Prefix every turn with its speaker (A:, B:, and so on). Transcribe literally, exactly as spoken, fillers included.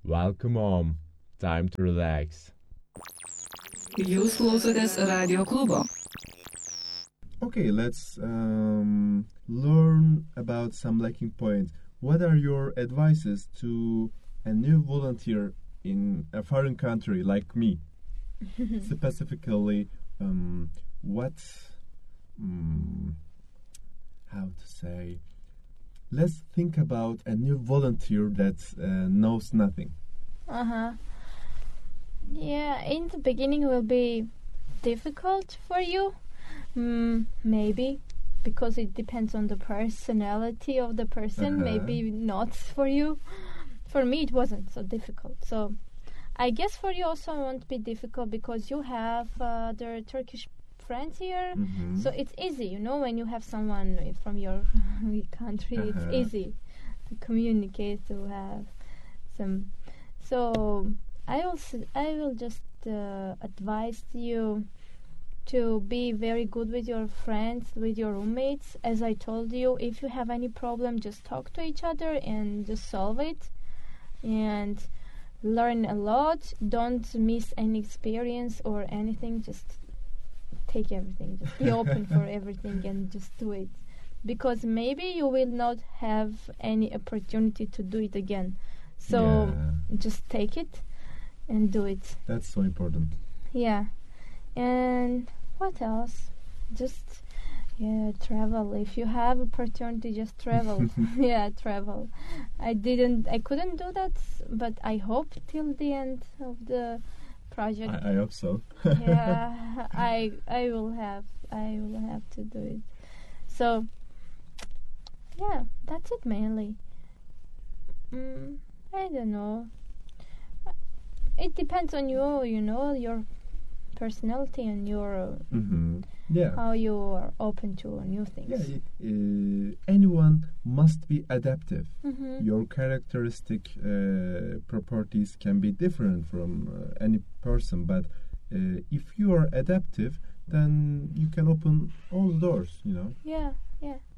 A: Welcome home. Time to relax.
B: Jūs klausotės Radio klubo.
C: Okay, let's um, learn about some lacking points. What are your advices to a new volunteer in a foreign country like me? Specifically, um, what, um, how to say, let's think about a new volunteer that uh, knows nothing.
D: Uh-huh. Yeah, in the beginning will be difficult for you. Mm, maybe, because it depends on the personality of the person.
C: Uh-huh.
D: Maybe not for you. For me, it wasn't so difficult. So, I guess for you also won't be difficult because you have uh, the Turkish friends here.
C: Mm-hmm.
D: So it's easy, you know, when you have someone from your country,
C: Uh-huh.
D: it's easy to communicate, to have some. So I will, s- I will just uh, advise you to be very good with your friends, with your roommates. As I told you, if you have any problem, just talk to each other and just solve it. And learn a lot. Don't miss any experience or anything. Just take everything. Just be open for everything and just do it. Because maybe you will not have any opportunity to do it again. So
C: Yeah.
D: just take it and do it.
C: That's so important.
D: Yeah. And what else? Just yeah, travel. If you have opportunity, just travel. Yeah, travel. I didn't I couldn't do that, but I hope till the end of the project.
C: I, I hope so.
D: Yeah, I I will have I will have to do it. So yeah, that's it mainly. Mm, I don't know. It depends on you, you know, your personality and your uh,
C: Mm-hmm. Yeah.
D: how you are open to new things.
C: Yeah, uh, anyone must be adaptive.
D: Mm-hmm.
C: Your characteristic uh, properties can be different from uh, any person, but uh, if you are adaptive, then you can open all the doors, you know.
D: Yeah, yeah.